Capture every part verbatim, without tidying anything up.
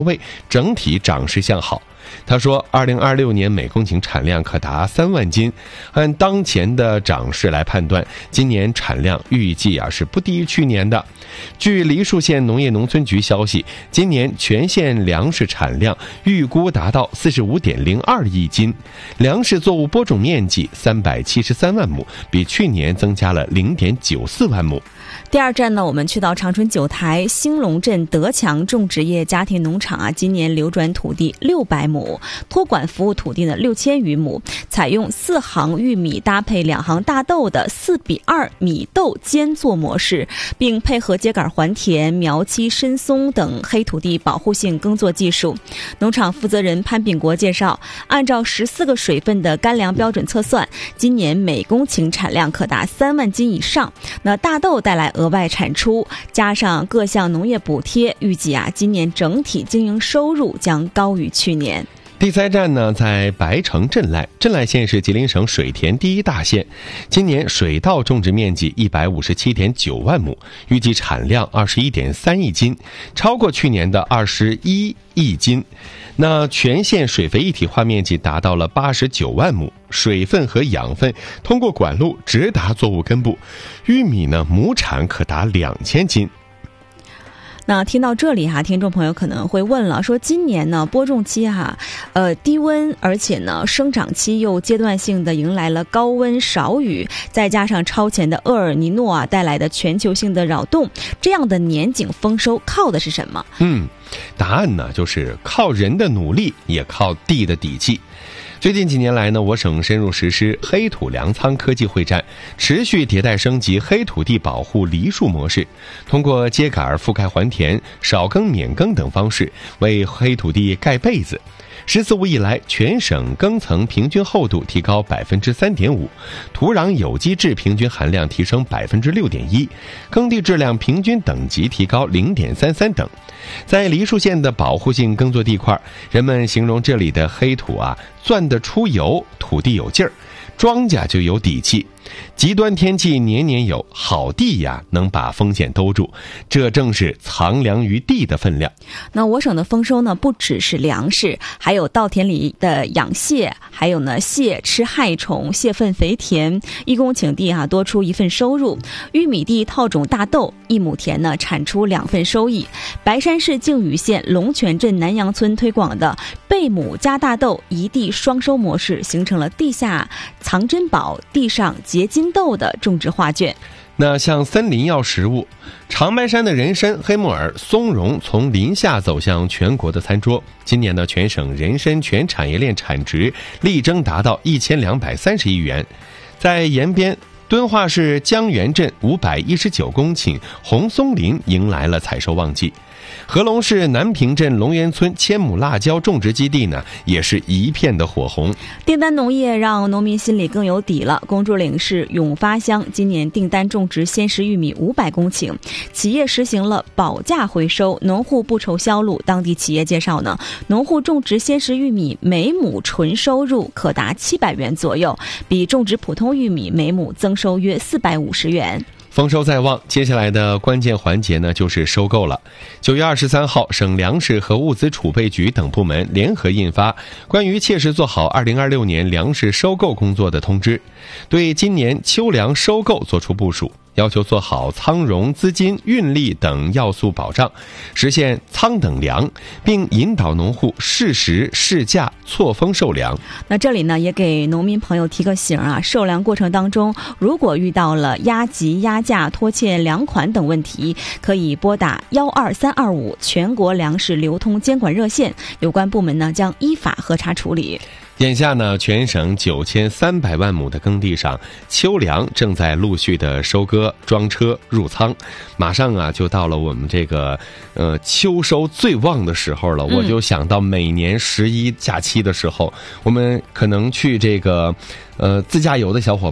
位，整体涨势向好。他说二零二六年每公顷产量可达三万斤，按当前的涨势来判断，今年产量预计啊是不低于去年的。据梨树县农业农村局消息，今年全县粮食产量预估达到四十五点零二亿斤，粮食作物播种面积三百七十三万亩，比去年增加了零点九四万亩。 第二站呢，我们去到长春九台兴隆镇德强种植业家庭农场啊，今年流转土地六百亩，托管服务土地呢六千余亩，采用四行玉米搭配两行大豆的四比二米豆间作模式，并配合秸秆还田、苗期深松等黑土地保护性耕作技术。农场负责人潘炳国介绍，按照十四个水分的干粮标准测算，今年每公顷产量可达三万斤以上。那大豆带来额外产出，加上各项农业补贴，预计啊，今年整体经营收入将高于去年。 第三站呢，在白城镇赖。镇赖县是吉林省水田第一大县，今年水稻种植面积一百五十七点九万亩，预计产量二十一点三亿斤，超过去年的二十一亿斤。那全县水肥一体化面积达到了八十九万亩，水分和养分通过管路直达作物根部。玉米呢，亩产可达两千斤。 那听到这里哈，听众朋友可能会问了，说今年呢播种期哈，呃低温，而且呢生长期又阶段性的迎来了高温少雨，再加上超前的厄尔尼诺啊带来的全球性的扰动，这样的年景丰收靠的是什么？ 嗯，答案呢就是靠人的努力，也靠地的底气。最近几年来呢，我省深入实施黑土粮仓科技会战，持续迭代升级黑土地保护梨树模式，通过秸秆覆盖还田、少耕免耕等方式，为黑土地盖被子。十四五以来，全省耕层平均厚度提高百分之三点五，土壤有机质平均含量提升百分之六点一，耕地质量平均等级提高零点三三等。在梨树县的保护性耕作地块，人们形容这里的黑土啊，钻得出油，土地有劲儿，庄稼就有底气。极端天气年年有，好地呀能把风险兜住，这正是藏粮于地的分量。 那我省的丰收呢，不只是粮食，还有稻田里的养蟹，还有呢蟹吃害虫，蟹粪肥田，一公顷地哈、啊、多出一份收入。玉米地套种大豆，一亩田呢产出两份收益。白山市靖宇县龙泉镇南阳村推广的倍亩加大豆一地双收模式，形成了地下藏珍宝，地上结金豆的种植画卷。 那像森林要食物，长白山的人参、黑木耳、松茸从林下走向全国的餐桌。今年呢，全省人参全产业链产值力争达到一千两百三十亿元。在延边，敦化市江源镇五百一十九公顷红松林迎来了采收旺季。合隆市南平镇龙源村千亩辣椒种植基地呢，也是一片的火红。 订单农业让农民心里更有底了。公主岭市永发乡今年订单种植鲜食玉米五百公顷，企业实行了保价回收，农户不愁销路。当地企业介绍呢，农户种植鲜食玉米每亩纯收入可达七百元左右，比种植普通玉米每亩增收约四百五十元。 丰收在望，接下来的关键环节呢，就是收购了。九月二十三号，省粮食和物资储备局等部门联合印发关于切实做好二零二六年粮食收购工作的通知，对今年秋粮收购作出部署，要求做好仓容、资金、运力等要素保障，实现仓等粮，并引导农户适时适价错峰售粮。 那这里呢，也给农民朋友提个醒啊，售粮过程当中，如果遇到了压级、压价、拖欠粮款等问题，可以拨打幺二三二五全国粮食流通监管热线，有关部门呢将依法核查处理。 眼下呢，全省九千三百万亩的耕地上，秋粮正在陆续的收割、装车、入仓，马上啊就到了我们这个呃秋收最旺的时候了。嗯、我就想到每年十一假期的时候，我们可能去这个呃自驾游的小伙伴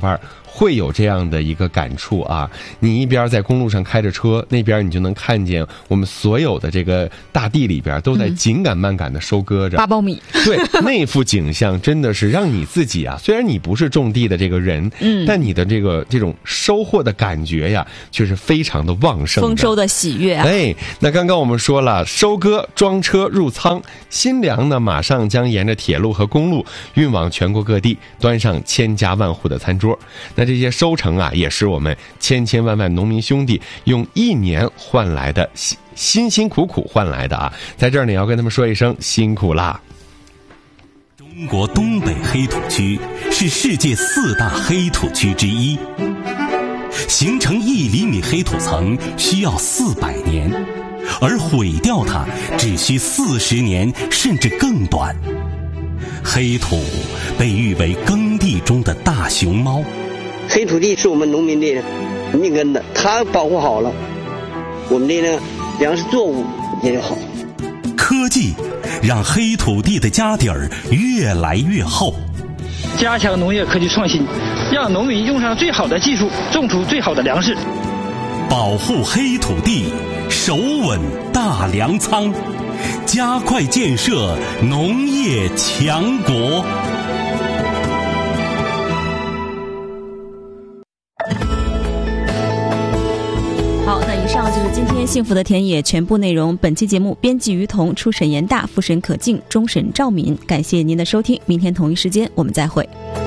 会有这样的一个感触啊。你一边在公路上开着车，那边你就能看见我们所有的这个大地里边都在紧赶慢赶的收割着八苞米。 对，那幅景象真的是让你自己啊，虽然你不是种地的这个人，嗯，但你的这个这种收获的感觉呀，却是非常的旺盛的， 丰收的喜悦啊。 哎，那刚刚我们说了，收割装车入仓，新粮呢马上将沿着铁路和公路运往全国各地，端上千家万户的餐桌。那这些收成啊，也是我们千千万万农民兄弟用一年换来的辛辛辛苦苦换来的啊，在这儿呢也要跟他们说一声辛苦啦。 中国东北黑土区是世界四大黑土区之一，形成一厘米黑土层需要四百年，而毁掉它只需四十年甚至更短。黑土被誉为耕地中的大熊猫， 黑土地是我们农民的命根的，它保护好了，我们的呢粮食作物也就好。 科技让黑土地的家底儿越来越厚， 加强农业科技创新，让农民用上最好的技术，种出最好的粮食。 保护黑土地，守稳大粮仓，加快建设农业强国。 好，那以上就是今天幸福的田野全部内容。本期节目编辑于彤，初审严大，复审可敬，终审赵敏。感谢您的收听，明天同一时间我们再会。